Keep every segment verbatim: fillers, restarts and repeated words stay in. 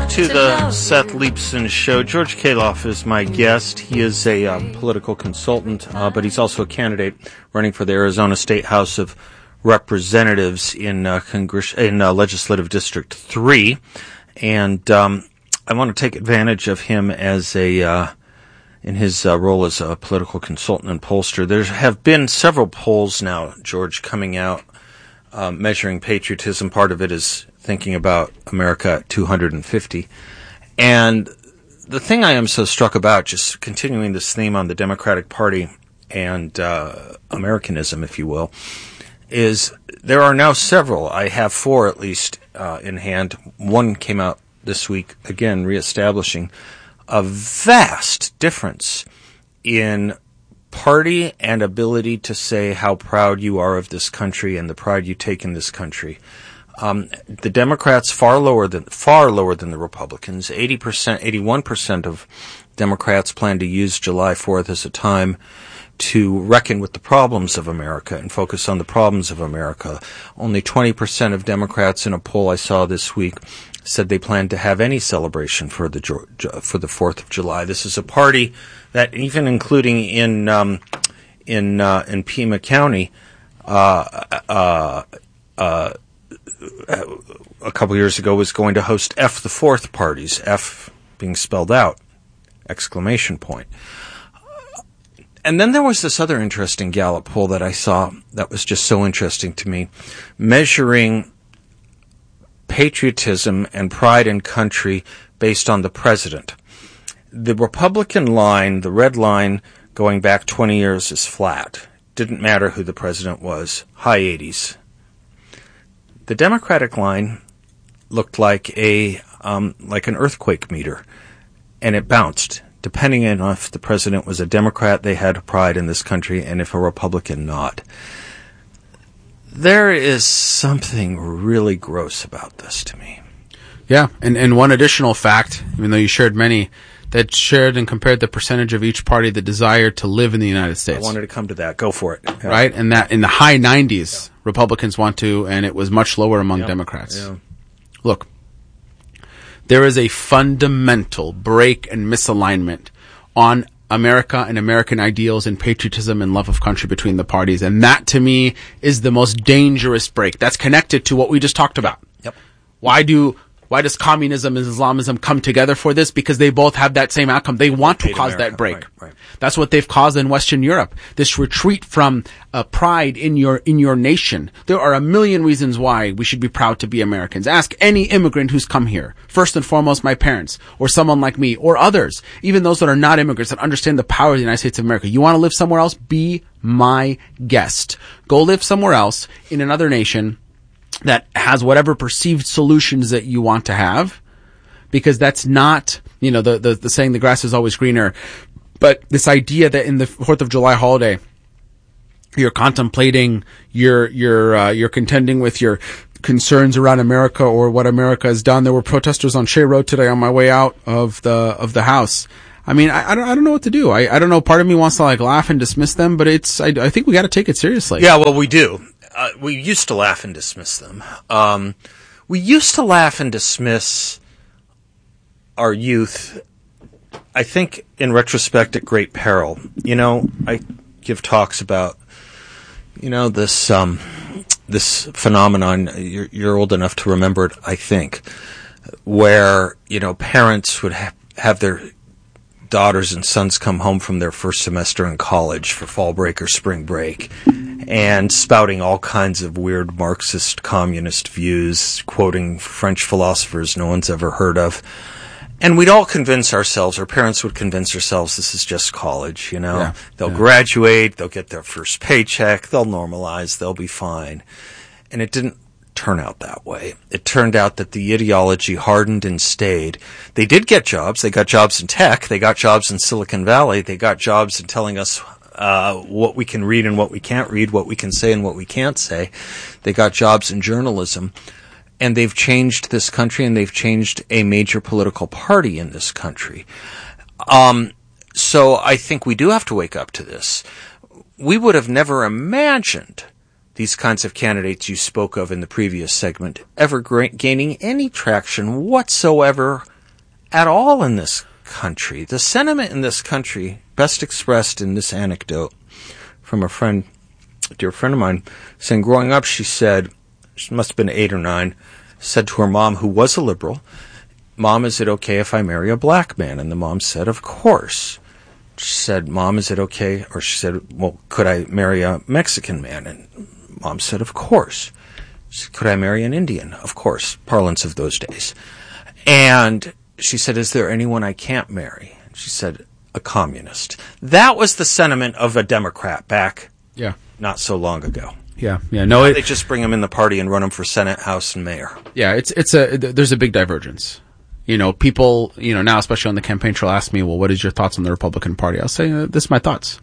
to the Seth Leibsohn Show. George Kaloff is my guest. He is a um, political consultant, uh, but he's also a candidate running for the Arizona State House of Representatives in uh, Congress in uh, Legislative District three. And um, I want to take advantage of him as a uh, in his uh, role as a political consultant and pollster. There have been several polls now, George, coming out uh, measuring patriotism. Part of it is thinking about America at two hundred fifty. And the thing I am so struck about, just continuing this theme on the Democratic Party and uh, Americanism, if you will, is there are now several, I have four at least uh, in hand. One came out this week, again, reestablishing a vast difference in party and ability to say how proud you are of this country and the pride you take in this country. Um, the Democrats far lower than far lower than the Republicans. eighty percent, eighty-one percent of Democrats plan to use July fourth as a time to reckon with the problems of America and focus on the problems of America. Only twenty percent of Democrats in a poll I saw this week said they plan to have any celebration for the for the fourth of July. This is a party that, even including in um, in uh, in Pima County, uh, uh, uh, a couple years ago was going to host F the Fourth parties, F being spelled out, exclamation point. And then there was this other interesting Gallup poll that I saw that was just so interesting to me, measuring patriotism and pride in country based on the president. The Republican line, the red line, going back twenty years is flat. Didn't matter who the president was, high eighties. The Democratic line looked like a um, like an earthquake meter, and it bounced. Depending on if the president was a Democrat, they had pride in this country, and if a Republican, not. There is something really gross about this to me. Yeah, and, and one additional fact, even though you shared many, that shared and compared the percentage of each party that desired to live in the United States. I wanted to come to that. Go for it. Yeah. Right? And that in the high nineties, yeah. Republicans want to, and it was much lower among yeah. Democrats. Yeah. Look, there is a fundamental break and misalignment on America and American ideals and patriotism and love of country between the parties. And that, to me, is the most dangerous break. That's connected to what we just talked about. Yep. Why do... Why does communism and Islamism come together for this? Because they both have that same outcome. They want to Hate cause America. that break. Right, right. That's what they've caused in Western Europe. This retreat from uh, pride in your in your nation. There are a million reasons why we should be proud to be Americans. Ask any immigrant who's come here. First and foremost, my parents, or someone like me, or others, even those that are not immigrants that understand the power of the United States of America. You want to live somewhere else? Be my guest. Go live somewhere else in another nation that has whatever perceived solutions that you want to have. Because that's not, you know, the, the, the saying the grass is always greener. But this idea that in the fourth of July holiday, you're contemplating, you're, you're, uh, you're contending with your concerns around America or what America has done. There were protesters on Shea Road today on my way out of the, of the house. I mean, I, I don't, I don't know what to do. I, I don't know. Part of me wants to like laugh and dismiss them, but it's, I, I think we got to take it seriously. Yeah, well, we do. Uh, we used to laugh and dismiss them. Um, we used to laugh and dismiss our youth, I think, in retrospect, at great peril. You know, I give talks about, you know, this um, this phenomenon. You're, you're old enough to remember it, I think, where, you know, parents would ha- have their daughters and sons come home from their first semester in college for fall break or spring break, and spouting all kinds of weird Marxist communist views, quoting French philosophers no one's ever heard of. And we'd all convince ourselves, our parents would convince ourselves, this is just college, you know. Yeah, they'll yeah. graduate, they'll get their first paycheck, they'll normalize, they'll be fine. And it didn't turn out that way. It turned out that the ideology hardened and stayed. They did get jobs. They got jobs in tech. They got jobs in Silicon Valley. They got jobs in telling us uh, what we can read and what we can't read, what we can say and what we can't say. They got jobs in journalism. And they've changed this country, and they've changed a major political party in this country. Um, so I think we do have to wake up to this. We would have never imagined these kinds of candidates you spoke of in the previous segment ever gra- gaining any traction whatsoever at all in this country. The sentiment in this country, best expressed in this anecdote from a friend, a dear friend of mine, saying growing up, she said, she must have been eight or nine, said to her mom, who was a liberal, "Mom, is it okay if I marry a black man?" And the mom said, "Of course." She said, "Mom, is it okay?" Or she said, "Well, could I marry a Mexican man?" And Mom said, "Of course." She said, "Could I marry an Indian?" Of course, parlance of those days. And she said, "Is there anyone I can't marry?" She said, "A communist." That was the sentiment of a Democrat back Yeah. not so long ago. Yeah. Yeah. No, Now it, they just bring him in the party and run him for Senate, House, and Mayor. yeah, it's, it's a, there's a big divergence. You know, people, you know, now, especially on the campaign trail, ask me, well, what is your thoughts on the Republican Party? I'll say, uh, this is my thoughts.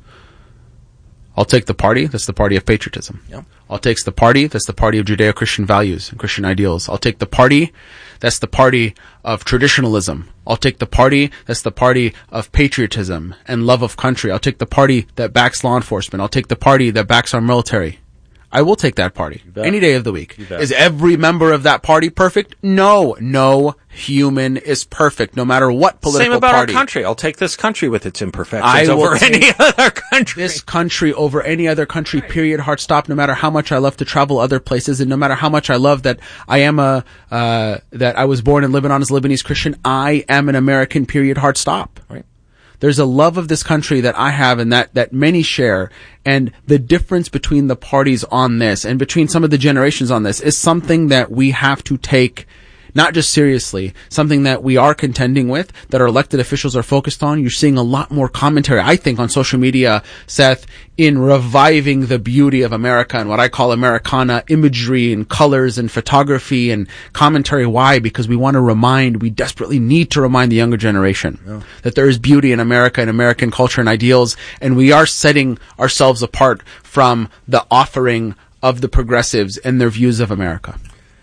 I'll take the party that's the party of patriotism. Yep. I'll take the party that's the party of Judeo-Christian values and Christian ideals. I'll take the party that's the party of traditionalism. I'll take the party that's the party of patriotism and love of country. I'll take the party that backs law enforcement. I'll take the party that backs our military. I will take that party any day of the week. Is every member of that party perfect? No. No human is perfect, no matter what political party. Same about party. our country. I'll take this country with its imperfections I will over any other country. This country over any other country, period, hard stop, no matter how much I love to travel other places, and no matter how much I love that I am a, uh, that I was born in Lebanon as a Lebanese Christian, I am an American, period, hard stop. Right. There's a love of this country that I have and that, that many share. And the difference between the parties on this and between some of the generations on this is something that we have to take not just seriously, something that we are contending with, that our elected officials are focused on. You're seeing a lot more commentary, I think, on social media, Seth, in reviving the beauty of America and what I call Americana imagery and colors and photography and commentary. Why? Because we want to remind, we desperately need to remind the younger generation yeah. that there is beauty in America and American culture and ideals, and we are setting ourselves apart from the offering of the progressives and their views of America.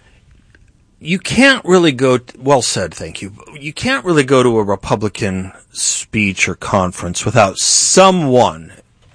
You can't really go, t- well said, thank you. You can't really go to a Republican speech or conference without someone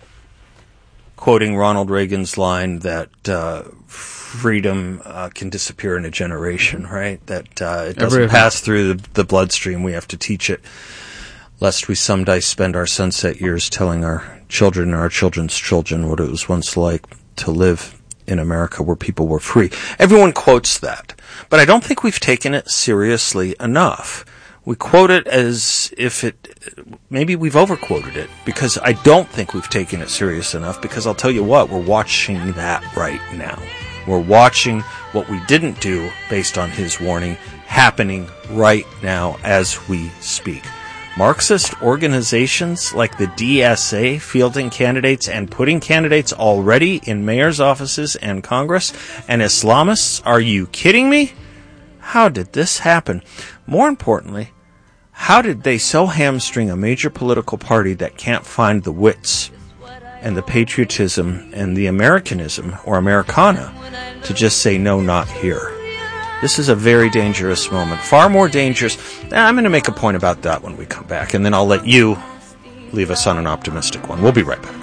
quoting Ronald Reagan's line that uh, freedom uh, can disappear in a generation, right? That uh, it doesn't Every pass through the, the bloodstream. We have to teach it, lest we someday spend our sunset years telling our children and our children's children what it was once like to live in America where people were free. Everyone quotes that. But I don't think we've taken it seriously enough. We quote it as if it, maybe we've overquoted it, because I don't think we've taken it serious enough, because I'll tell you what, we're watching that right now. We're watching what we didn't do based on his warning happening right now as we speak. Marxist organizations like the D S A fielding candidates and putting candidates already in mayor's offices and Congress, and Islamists, are you kidding me? How did this happen? More importantly, how did they so hamstring a major political party that can't find the wits and the patriotism and the Americanism or Americana to just say no, not here? This is a very dangerous moment, far more dangerous. I'm going to make a point about that when we come back, and then I'll let you leave us on an optimistic one. We'll be right back.